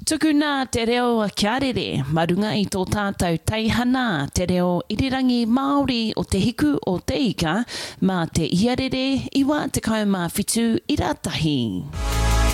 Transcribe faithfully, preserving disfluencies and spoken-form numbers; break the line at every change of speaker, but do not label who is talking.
Tuku nā te reo a Kiarere, marunga i tō tātou teihana, te reo irirangi Māori o te hiku o te ika, mā te iarere, iwa te kaumā whitu i rātahi.